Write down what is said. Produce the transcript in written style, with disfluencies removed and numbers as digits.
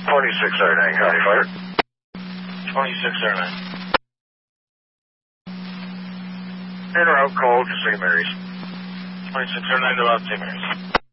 2609, County Fire. 2609. En route call to St. Mary's. 2609 to about St. Mary's.